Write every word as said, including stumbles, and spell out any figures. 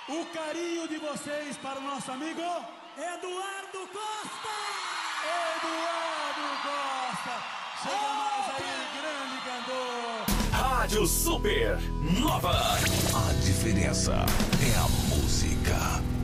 o carinho de vocês para o nosso amigo Eduardo Costa! Eduardo Costa! Chega mais aí, grande cantor! Rádio Super Nova. A diferença é a música.